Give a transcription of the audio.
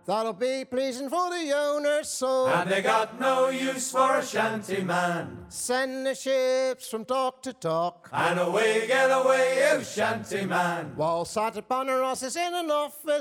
That'll be pleasing for the owners, so. And they got no use for a shanty man. Send the ships from dock to dock. And away, get away, you shanty man. While sat upon a Ross is in an office.